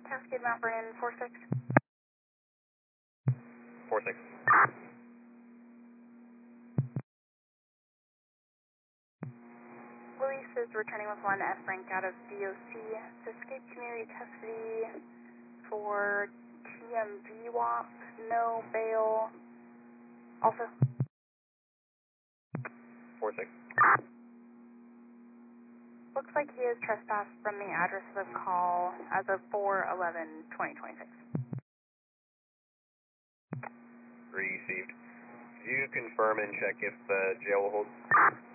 Cascade Mount Vernon 46. 46. Luis is returning with 1 F rank out of DOC to escape community custody for TMV WAP, no bail. Also, 46. looks like he is trespassed from the address of call as of 4/11/2026. Received. Could you confirm and check if jail will hold?